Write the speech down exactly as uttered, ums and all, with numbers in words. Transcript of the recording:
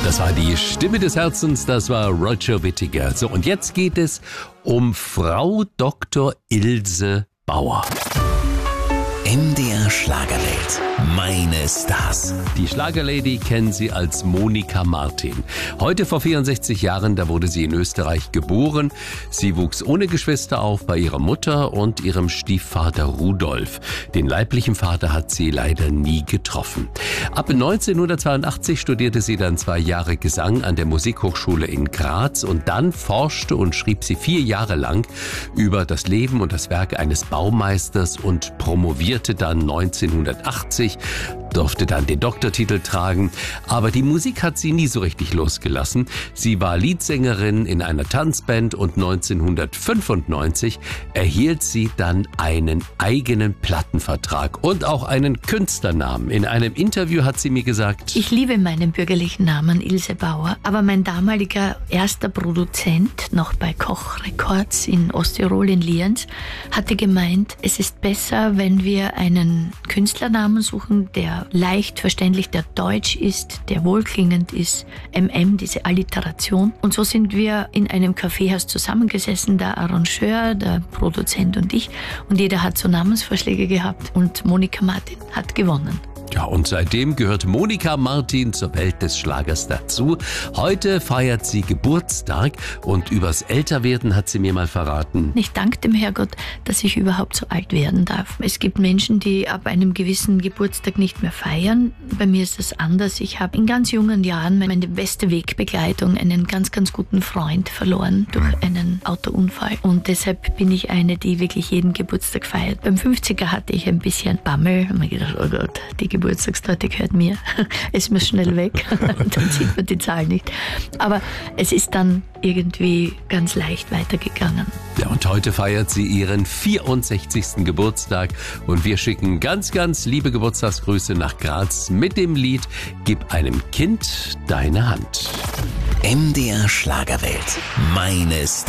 Das war die Stimme des Herzens, das war Roger Whittaker. So, und jetzt geht es um Frau Doktor Ilse Bauer. M D R Schlagerwelt. Meine Stars. Die Schlagerlady kennen Sie als Monika Martin. Heute vor vierundsechzig Jahren, da wurde sie in Österreich geboren. Sie wuchs ohne Geschwister auf bei ihrer Mutter und ihrem Stiefvater Rudolf. Den leiblichen Vater hat sie leider nie getroffen. Ab neunzehnhundertzweiundachtzig studierte sie dann zwei Jahre Gesang an der Musikhochschule in Graz und dann forschte und schrieb sie vier Jahre lang über das Leben und das Werk eines Baumeisters und promovierte dann neunzehnhundertachtzig, durfte dann den Doktortitel tragen, aber die Musik hat sie nie so richtig losgelassen. Sie war Leadsängerin in einer Tanzband und neunzehnhundertfünfundneunzig erhielt sie dann einen eigenen Plattenvertrag und auch einen Künstlernamen. In einem Interview hat sie mir gesagt: Ich liebe meinen bürgerlichen Namen Ilse Bauer, aber mein damaliger erster Produzent, noch bei Koch Records in Osttirol in Lienz, hatte gemeint, es ist besser, wenn wir einen Künstlernamen suchen, der leicht verständlich, der deutsch ist, der wohlklingend ist, M M, diese Alliteration. Und so sind wir in einem Kaffeehaus zusammengesessen, der Arrangeur, der Produzent und ich. Und jeder hat so Namensvorschläge gehabt und Monika Martin hat gewonnen. Ja, und seitdem gehört Monika Martin zur Welt des Schlagers dazu. Heute feiert sie Geburtstag und übers Älterwerden hat sie mir mal verraten: Ich danke dem Herrgott, dass ich überhaupt so alt werden darf. Es gibt Menschen, die ab einem gewissen Geburtstag nicht mehr feiern. Bei mir ist das anders. Ich habe in ganz jungen Jahren meine beste Wegbegleitung, einen ganz, ganz guten Freund verloren durch einen Autounfall. Und deshalb bin ich eine, die wirklich jeden Geburtstag feiert. Beim fünfziger hatte ich ein bisschen Bammel. Und mir gedacht, oh Gott, die Geburtstagstorte gehört mir. Es muss schnell weg, dann sieht man die Zahl nicht. Aber es ist dann irgendwie ganz leicht weitergegangen. Ja, und heute feiert sie ihren vierundsechzigsten Geburtstag und wir schicken ganz, ganz liebe Geburtstagsgrüße nach Graz mit dem Lied Gib einem Kind deine Hand. M D R Schlagerwelt. Meine Stars.